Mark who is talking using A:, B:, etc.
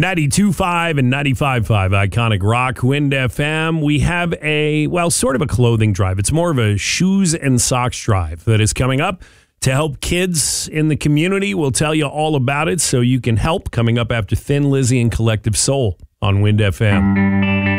A: 92.5 and 95.5 Iconic Rock, Wind FM. We have sort of a clothing drive. It's more of a shoes and socks drive that is coming up to help kids in the community. We'll tell you all about it so you can help coming up after Thin Lizzy and Collective Soul on Wind FM.